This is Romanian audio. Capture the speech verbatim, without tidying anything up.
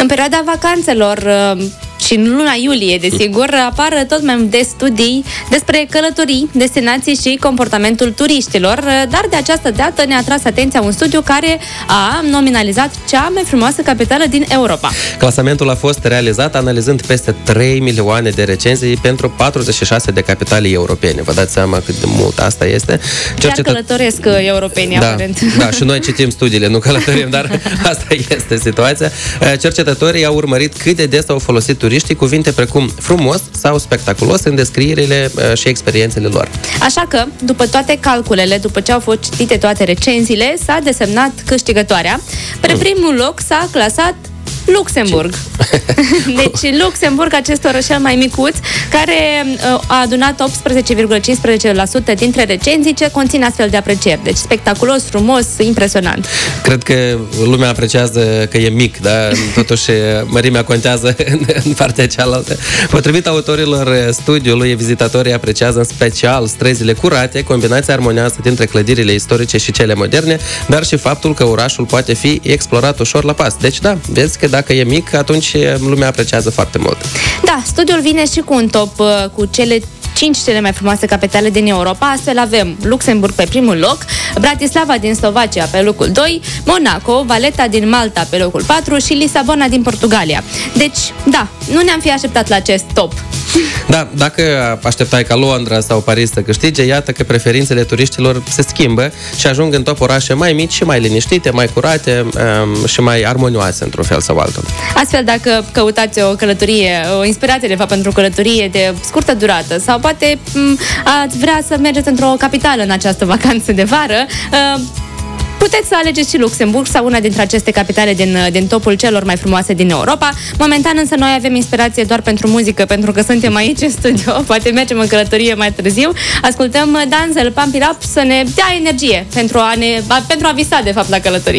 perioada vacanțelor și în luna iulie, desigur, apar tot mai multe studii despre călătorii, destinații și comportamentul turiștilor, dar de această dată ne-a atras atenția un studiu care a nominalizat cea mai frumoasă capitală din Europa. Clasamentul a fost realizat analizând peste trei milioane de recenzii pentru patruzeci și șase de capitale europene. Vă dați seama cât de mult asta este. Chiar Cercetă... călătoresc europenii, da, aparent. Da, și noi citim studiile, nu călătorim, dar asta este situația. Cercetătorii au urmărit cât de des au folosit turiștii cuvinte precum frumos sau spectaculos în descrierile și experiențele lor. Așa că, după toate calculele, după ce au fost citite toate recenziile, s-a desemnat câștigătoarea. Pe primul loc s-a clasat Luxemburg. Deci Luxemburg, acest orășel mai micuț, care uh, a adunat optsprezece virgulă cincisprezece la sută dintre recenzii ce conțin astfel de aprecieri. Deci spectaculos, frumos, impresionant. Cred că lumea apreciază că e mic, dar totuși mărimea contează în, în partea cealaltă. Potrivit autorilor studiului, vizitatorii apreciază în special străzile curate, combinația armonioasă dintre clădirile istorice și cele moderne, dar și faptul că orașul poate fi explorat ușor la pas. Deci da, vezi că dacă e mic, atunci lumea apreciază foarte mult. Da, studiul vine și cu un top uh, cu cele cinci cele mai frumoase capitale din Europa. Astfel avem Luxemburg pe primul loc, Bratislava din Slovacia pe locul doi, Monaco, Valeta din Malta pe locul patru și Lisabona din Portugalia. Deci, da, nu ne-am fi așteptat la acest top. Da, dacă așteptai ca Londra sau Paris să câștige, iată că preferințele turiștilor se schimbă și ajung în top orașe mai mici și mai liniștite, mai curate um, și mai armonioase într-un fel sau altul. Astfel, dacă căutați o călătorie, o inspirație de fapt pentru o călătorie de scurtă durată sau poate m- ați vrea să mergeți într-o capitală în această vacanță de vară, uh, puteți să alegeți și Luxemburg sau una dintre aceste capitale din, din topul celor mai frumoase din Europa. Momentan însă noi avem inspirație doar pentru muzică, pentru că suntem aici în studio. Poate mergem în călătorie mai târziu. Ascultăm Danzel, Pump It Up să ne dea energie pentru a, ne, pentru a visa de fapt la călătorie.